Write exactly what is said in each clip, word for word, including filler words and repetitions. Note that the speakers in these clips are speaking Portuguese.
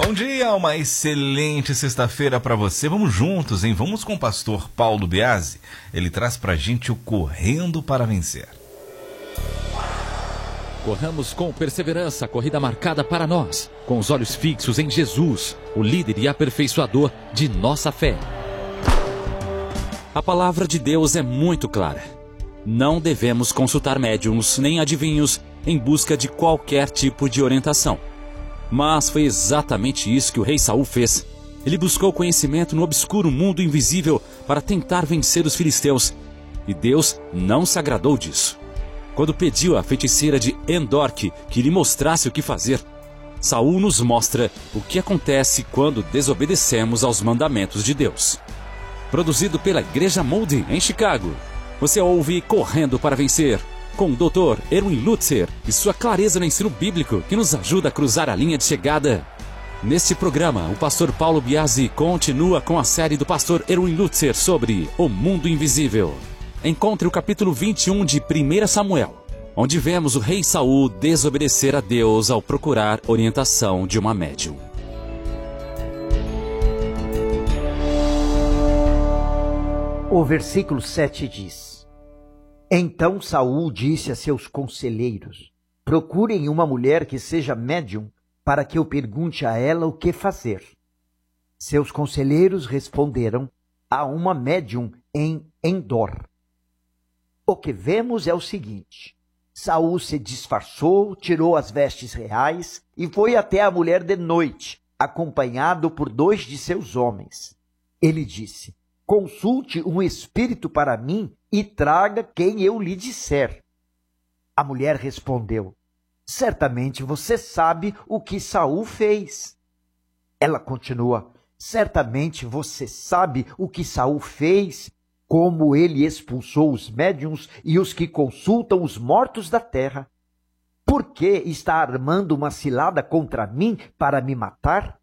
Bom dia, uma excelente sexta-feira para você. Vamos juntos, hein? Vamos com o pastor Paulo Biasi. Ele traz pra gente o Correndo para Vencer. Corramos com perseverança a corrida marcada para nós, com os olhos fixos em Jesus, o líder e aperfeiçoador de nossa fé. A palavra de Deus é muito clara. Não devemos consultar médiuns nem adivinhos em busca de qualquer tipo de orientação. Mas foi exatamente isso que o rei Saul fez. Ele buscou conhecimento no obscuro mundo invisível para tentar vencer os filisteus. E Deus não se agradou disso. Quando pediu à feiticeira de Endor que lhe mostrasse o que fazer, Saul nos mostra o que acontece quando desobedecemos aos mandamentos de Deus. Produzido pela Igreja Moody em Chicago, você ouve Correndo para Vencer, com o doutor Erwin Lutzer e sua clareza no ensino bíblico que nos ajuda a cruzar a linha de chegada. Neste programa, o pastor Paulo Biasi continua com a série do pastor Erwin Lutzer sobre o mundo invisível. Encontre o capítulo vinte e um de primeira Samuel, onde vemos o rei Saul desobedecer a Deus ao procurar orientação de uma médium. O versículo sete diz: Então Saul disse a seus conselheiros: procurem uma mulher que seja médium, para que eu pergunte a ela o que fazer. Seus conselheiros responderam: há uma médium em Endor. O que vemos é o seguinte: Saul se disfarçou, tirou as vestes reais e foi até a mulher de noite, acompanhado por dois de seus homens. Ele disse: consulte um espírito para mim e traga quem eu lhe disser. A mulher respondeu: certamente você sabe o que Saul fez. Ela continua: certamente você sabe o que Saul fez, como ele expulsou os médiuns e os que consultam os mortos da terra. Por que está armando uma cilada contra mim para me matar?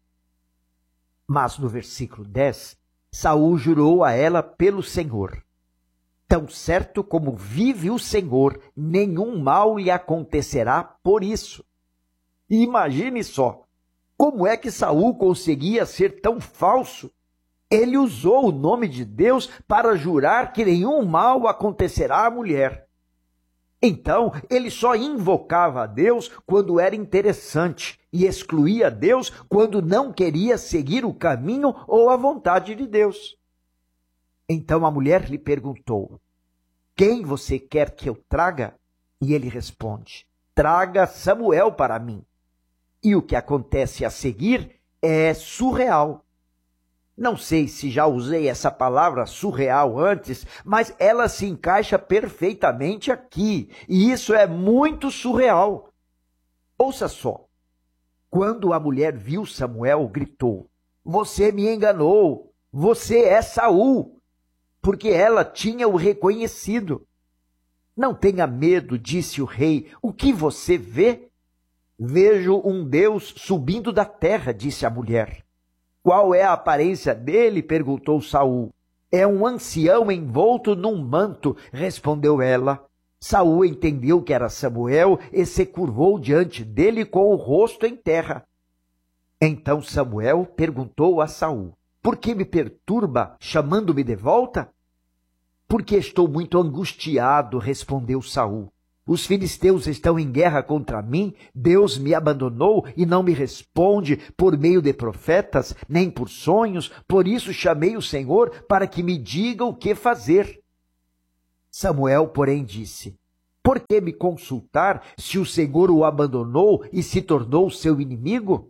Mas no versículo dez, Saul jurou a ela pelo Senhor: tão certo como vive o Senhor, nenhum mal lhe acontecerá por isso. E imagine só, como é que Saul conseguia ser tão falso? Ele usou o nome de Deus para jurar que nenhum mal acontecerá à mulher. Então, ele só invocava a Deus quando era interessante e excluía Deus quando não queria seguir o caminho ou a vontade de Deus. Então a mulher lhe perguntou: quem você quer que eu traga? E ele responde: traga Samuel para mim. E o que acontece a seguir é surreal. Não sei se já usei essa palavra surreal antes, mas ela se encaixa perfeitamente aqui. E isso é muito surreal. Ouça só. Quando a mulher viu Samuel, gritou: você me enganou, você é Saul, porque ela tinha o reconhecido. Não tenha medo, disse o rei, o que você vê? Vejo um Deus subindo da terra, disse a mulher. Qual é a aparência dele? Perguntou Saul. É um ancião envolto num manto, respondeu ela. Saul entendeu que era Samuel e se curvou diante dele com o rosto em terra. Então Samuel perguntou a Saul: por que me perturba, chamando-me de volta? Porque estou muito angustiado, respondeu Saul. Os filisteus estão em guerra contra mim, Deus me abandonou e não me responde por meio de profetas, nem por sonhos, por isso chamei o Senhor para que me diga o que fazer. Samuel, porém, disse: por que me consultar se o Senhor o abandonou e se tornou seu inimigo?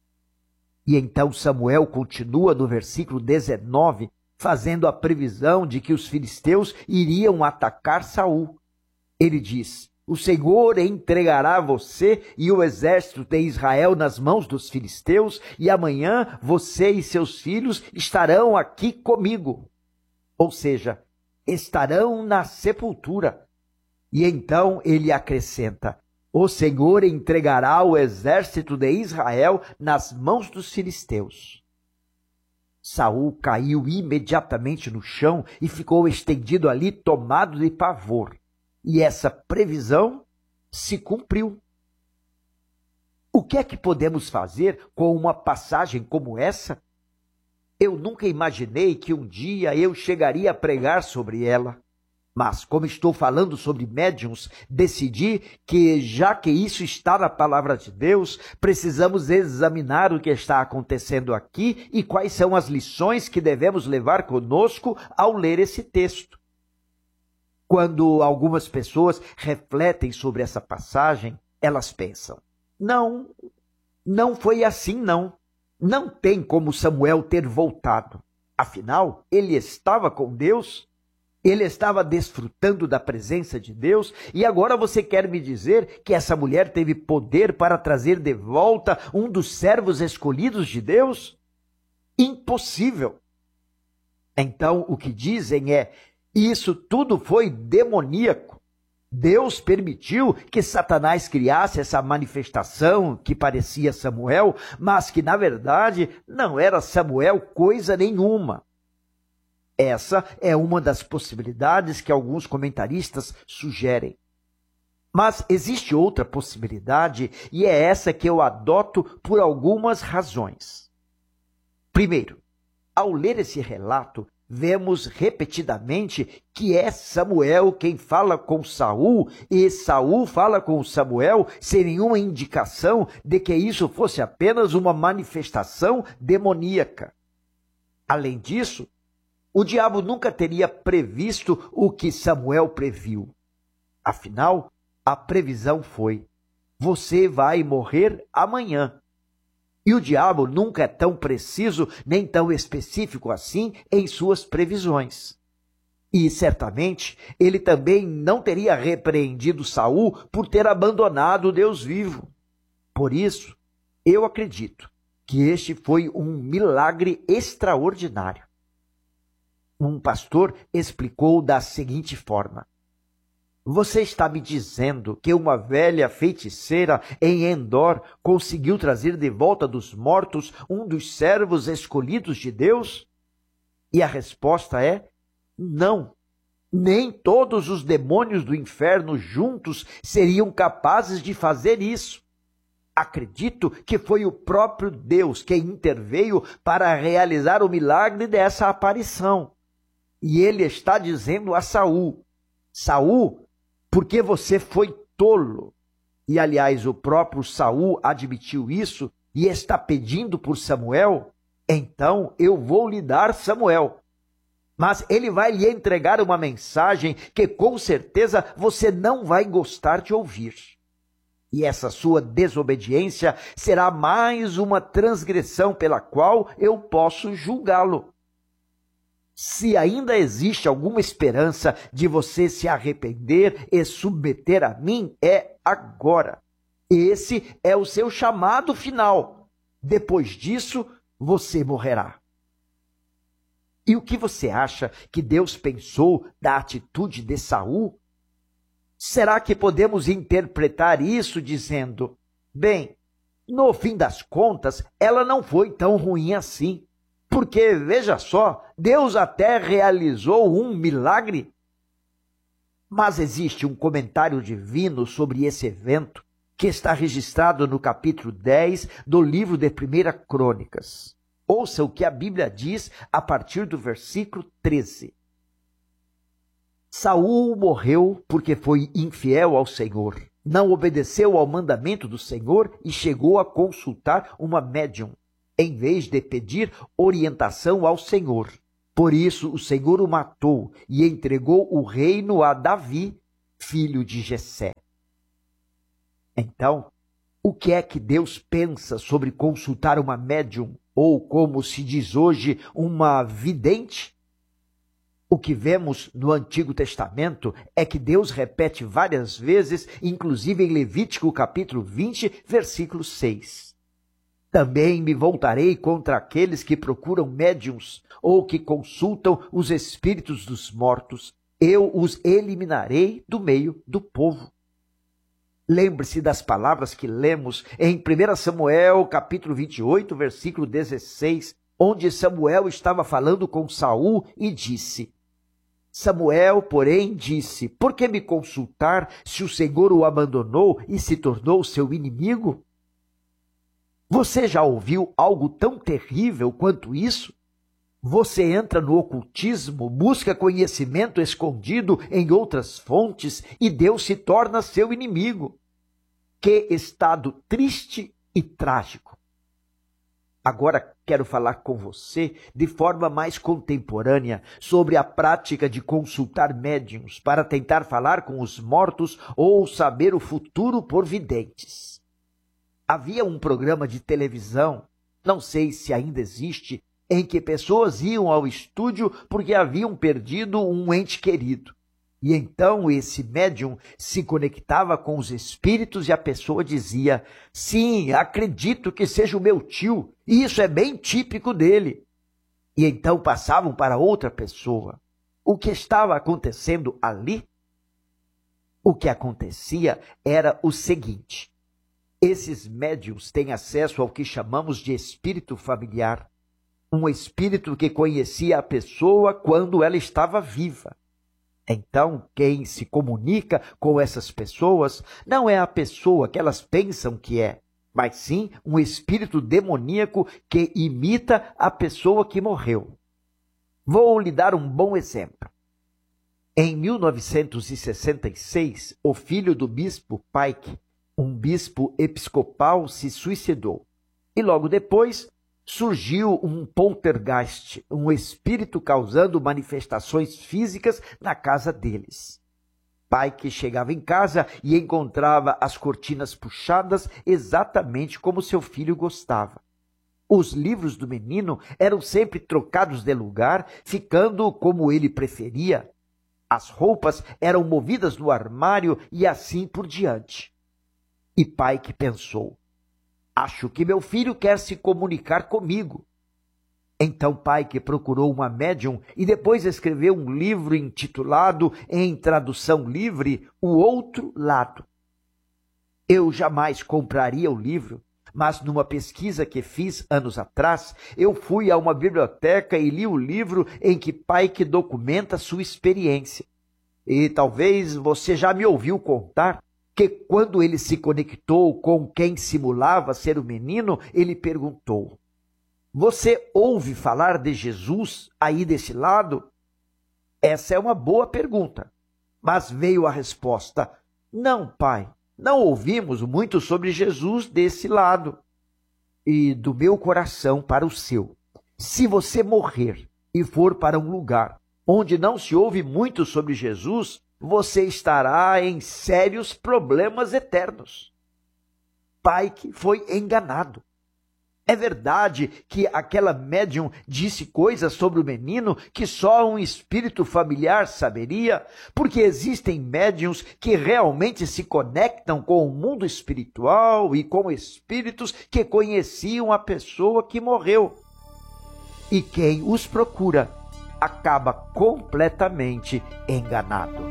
E então Samuel continua no versículo dezenove, fazendo a previsão de que os filisteus iriam atacar Saul. Ele diz: o Senhor entregará você e o exército de Israel nas mãos dos filisteus, e amanhã você e seus filhos estarão aqui comigo. Ou seja, estarão na sepultura. E então ele acrescenta: o Senhor entregará o exército de Israel nas mãos dos filisteus. Saul caiu imediatamente no chão e ficou estendido ali, tomado de pavor. E essa previsão se cumpriu. O que é que podemos fazer com uma passagem como essa? Eu nunca imaginei que um dia eu chegaria a pregar sobre ela. Mas, como estou falando sobre médiuns, decidi que, já que isso está na palavra de Deus, precisamos examinar o que está acontecendo aqui e quais são as lições que devemos levar conosco ao ler esse texto. Quando algumas pessoas refletem sobre essa passagem, elas pensam: não, não foi assim não. Não tem como Samuel ter voltado. Afinal, ele estava com Deus. Ele estava desfrutando da presença de Deus e agora você quer me dizer que essa mulher teve poder para trazer de volta um dos servos escolhidos de Deus? Impossível. Então, o que dizem é: isso tudo foi demoníaco. Deus permitiu que Satanás criasse essa manifestação que parecia Samuel, mas que, na verdade, não era Samuel coisa nenhuma. Essa é uma das possibilidades que alguns comentaristas sugerem. Mas existe outra possibilidade e é essa que eu adoto por algumas razões. Primeiro, ao ler esse relato, vemos repetidamente que é Samuel quem fala com Saul e Saul fala com Samuel sem nenhuma indicação de que isso fosse apenas uma manifestação demoníaca. Além disso, o diabo nunca teria previsto o que Samuel previu. Afinal, a previsão foi: você vai morrer amanhã. E o diabo nunca é tão preciso nem tão específico assim em suas previsões. E certamente ele também não teria repreendido Saul por ter abandonado o Deus vivo. Por isso, eu acredito que este foi um milagre extraordinário. Um pastor explicou da seguinte forma: você está me dizendo que uma velha feiticeira em Endor conseguiu trazer de volta dos mortos um dos servos escolhidos de Deus? E a resposta é: não. Nem todos os demônios do inferno juntos seriam capazes de fazer isso. Acredito que foi o próprio Deus quem interveio para realizar o milagre dessa aparição. E ele está dizendo a Saul: Saul, porque você foi tolo. E, aliás, o próprio Saul admitiu isso e está pedindo por Samuel. Então eu vou lhe dar Samuel. Mas ele vai lhe entregar uma mensagem que com certeza você não vai gostar de ouvir. E essa sua desobediência será mais uma transgressão pela qual eu posso julgá-lo. Se ainda existe alguma esperança de você se arrepender e submeter a mim, é agora. Esse é o seu chamado final. Depois disso, você morrerá. E o que você acha que Deus pensou da atitude de Saul? Será que podemos interpretar isso dizendo: bem, no fim das contas, ela não foi tão ruim assim? Porque, veja só, Deus até realizou um milagre. Mas existe um comentário divino sobre esse evento que está registrado no capítulo dez do livro de Primeira Crônicas. Ouça o que a Bíblia diz a partir do versículo treze. Saul morreu porque foi infiel ao Senhor, não obedeceu ao mandamento do Senhor e chegou a consultar uma médium, em vez de pedir orientação ao Senhor. Por isso o Senhor o matou e entregou o reino a Davi, filho de Jessé. Então, o que é que Deus pensa sobre consultar uma médium, ou como se diz hoje, uma vidente? O que vemos no Antigo Testamento é que Deus repete várias vezes, inclusive em Levítico capítulo vinte, versículo seis. Também me voltarei contra aqueles que procuram médiuns ou que consultam os espíritos dos mortos. Eu os eliminarei do meio do povo. Lembre-se das palavras que lemos em primeiro Samuel, capítulo vinte e oito, versículo dezesseis, onde Samuel estava falando com Saul e disse: Samuel, porém, disse: por que me consultar se o Senhor o abandonou e se tornou seu inimigo? Você já ouviu algo tão terrível quanto isso? Você entra no ocultismo, busca conhecimento escondido em outras fontes e Deus se torna seu inimigo. Que estado triste e trágico. Agora quero falar com você de forma mais contemporânea sobre a prática de consultar médiuns para tentar falar com os mortos ou saber o futuro por videntes. Havia um programa de televisão, não sei se ainda existe, em que pessoas iam ao estúdio porque haviam perdido um ente querido. E então esse médium se conectava com os espíritos e a pessoa dizia: sim, acredito que seja o meu tio, e isso é bem típico dele. E então passavam para outra pessoa. O que estava acontecendo ali? O que acontecia era o seguinte: esses médiums têm acesso ao que chamamos de espírito familiar, um espírito que conhecia a pessoa quando ela estava viva. Então, quem se comunica com essas pessoas não é a pessoa que elas pensam que é, mas sim um espírito demoníaco que imita a pessoa que morreu. Vou lhe dar um bom exemplo. Em mil novecentos e sessenta e seis, o filho do bispo Pike, um bispo episcopal, se suicidou. E logo depois surgiu um poltergeist, um espírito causando manifestações físicas na casa deles. Pike chegava em casa e encontrava as cortinas puxadas exatamente como seu filho gostava. Os livros do menino eram sempre trocados de lugar, ficando como ele preferia. As roupas eram movidas no armário e assim por diante. E Pike pensou: acho que meu filho quer se comunicar comigo. Então Pike procurou uma médium e depois escreveu um livro intitulado, em tradução livre, O Outro Lado. Eu jamais compraria o livro, mas numa pesquisa que fiz anos atrás, eu fui a uma biblioteca e li o livro em que Pike documenta sua experiência. E talvez você já me ouviu contar que quando ele se conectou com quem simulava ser o menino, ele perguntou: você ouve falar de Jesus aí desse lado? Essa é uma boa pergunta, mas veio a resposta: não, pai, não ouvimos muito sobre Jesus desse lado. E do meu coração para o seu, se você morrer e for para um lugar onde não se ouve muito sobre Jesus, você estará em sérios problemas eternos. Pike foi enganado. É verdade que aquela médium disse coisas sobre o menino que só um espírito familiar saberia, porque existem médiums que realmente se conectam com o mundo espiritual e com espíritos que conheciam a pessoa que morreu. E quem os procura acaba completamente enganado.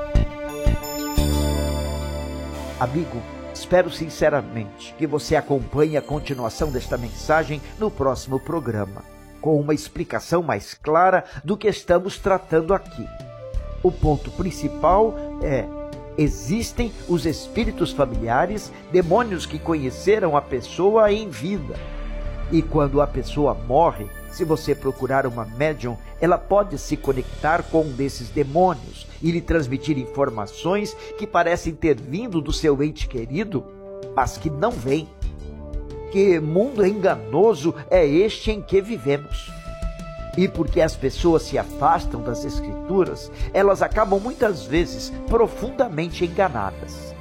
Amigo, espero sinceramente que você acompanhe a continuação desta mensagem no próximo programa, com uma explicação mais clara do que estamos tratando aqui. O ponto principal é: existem os espíritos familiares, demônios que conheceram a pessoa em vida. E quando a pessoa morre, se você procurar uma médium, ela pode se conectar com um desses demônios e lhe transmitir informações que parecem ter vindo do seu ente querido, mas que não vêm. Que mundo enganoso é este em que vivemos? E porque as pessoas se afastam das Escrituras, elas acabam muitas vezes profundamente enganadas.